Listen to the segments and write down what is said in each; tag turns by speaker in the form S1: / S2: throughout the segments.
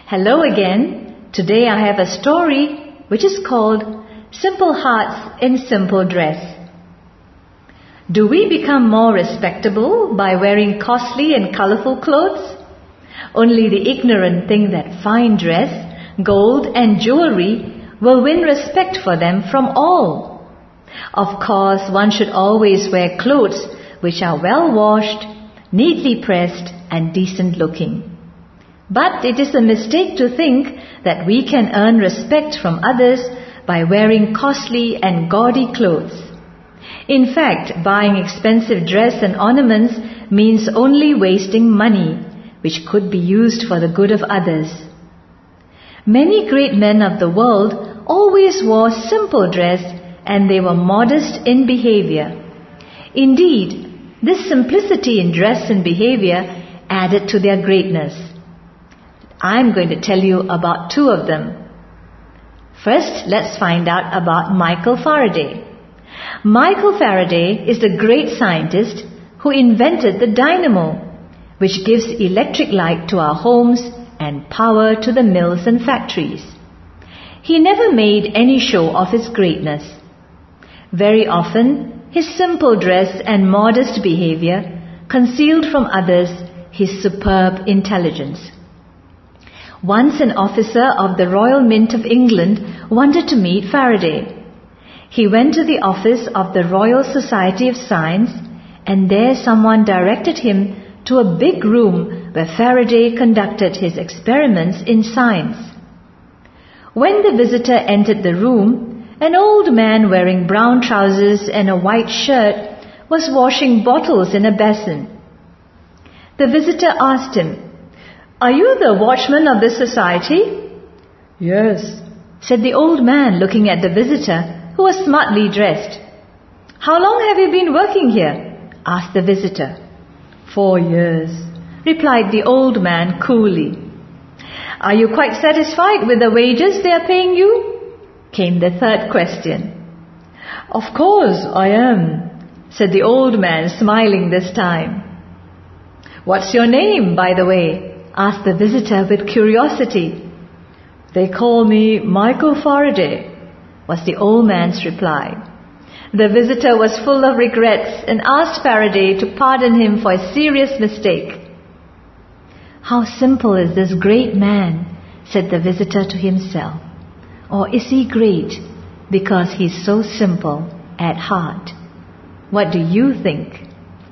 S1: Hello again. Today I have a story which is called Simple Hearts in Simple Dress. Do we become more respectable by wearing costly and colorful clothes? Only the ignorant think that fine dress, gold and jewelry will win respect for them from all. Of course, one should always wear clothes which are well washed, neatly pressed and decent looking. But it is a mistake to think that we can earn respect from others by wearing costly and gaudy clothes. In fact, buying expensive dress and ornaments means only wasting money, which could be used for the good of others. Many great men of the world always wore simple dress and they were modest in behavior. Indeed, this simplicity in dress and behavior added to their greatness. I'm going to tell you about two of them. First, let's find out about Michael Faraday. Michael Faraday is the great scientist who invented the dynamo, which gives electric light to our homes and power to the mills and factories. He never made any show of his greatness. Very often, his simple dress and modest behavior concealed from others his superb intelligence. Once an officer of the Royal Mint of England wanted to meet Faraday. He went to the office of the Royal Society of Science, and there someone directed him to a big room where Faraday conducted his experiments in science. When the visitor entered the room, an old man wearing brown trousers and a white shirt was washing bottles in a basin. The visitor asked him, "Are you the watchman of this society?" "Yes," said the old man, looking at the visitor, who was smartly dressed. "How long have you been working here?" asked the visitor. 4 years, replied the old man coolly. "Are you quite satisfied with the wages they are paying you?" came the third question. "Of course I am," said the old man, smiling this time. "What's your name, by the way?" asked the visitor with curiosity. "They call me Michael Faraday," was the old man's reply. The visitor was full of regrets and asked Faraday to pardon him for a serious mistake. "How simple is this great man," said the visitor to himself. "Or is he great because he's so simple at heart? What do you think?"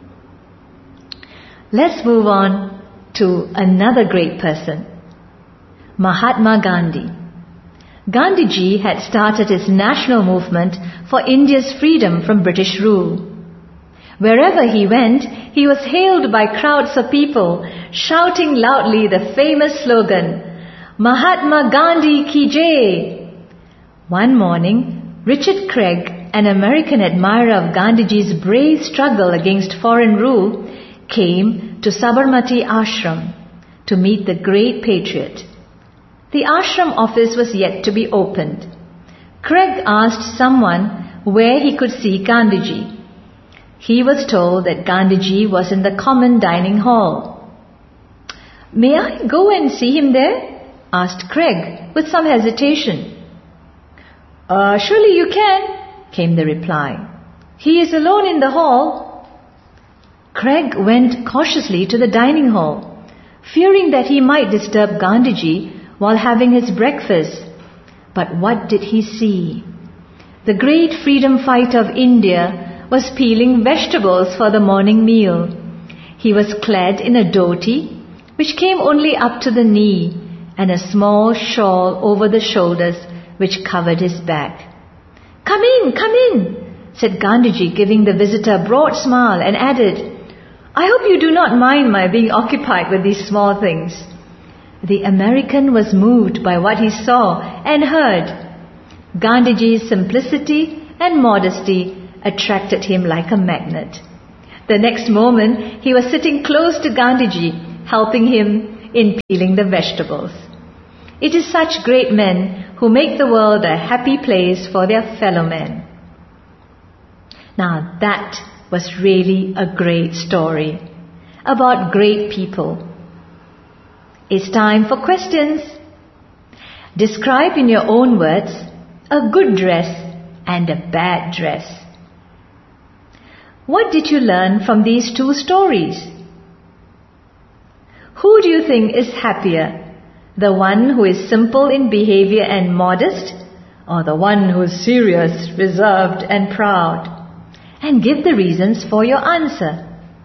S1: Let's move on to another great person, Mahatma Gandhi. Gandhiji had started his national movement for India's freedom from British rule. Wherever he went, he was hailed by crowds of people shouting loudly the famous slogan, "Mahatma Gandhi ki jai." One morning, Richard Craig, an American admirer of Gandhiji's brave struggle against foreign rule, came to Sabarmati Ashram to meet the great patriot. The ashram office was yet to be opened. Craig asked someone where he could see Gandhiji. He was told that Gandhiji was in the common dining hall. "May I go and see him there?" asked Craig with some hesitation. "Surely you can," came the reply. "He is alone in the hall." Craig went cautiously to the dining hall, fearing that he might disturb Gandhiji while having his breakfast. But what did he see? The great freedom fighter of India was peeling vegetables for the morning meal. He was clad in a dhoti, which came only up to the knee, and a small shawl over the shoulders, which covered his back. Come in, said Gandhiji, giving the visitor a broad smile, and added, "I hope you do not mind my being occupied with these small things." The American was moved by what he saw and heard. Gandhiji's simplicity and modesty attracted him like a magnet. The next moment, he was sitting close to Gandhiji, helping him in peeling the vegetables. It is such great men who make the world a happy place for their fellow men. Now that was really a great story about great people. It's time for questions. Describe in your own words a good dress and a bad dress. What did you learn from these two stories? Who do you think is happier? The one who is simple in behavior and modest, or the one who is serious, reserved and proud? And give the reasons for your answer.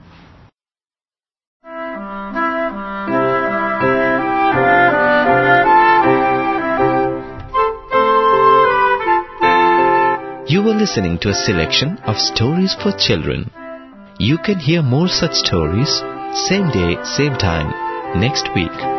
S2: You were listening to a selection of stories for children. You can hear more such stories, same day, same time, next week.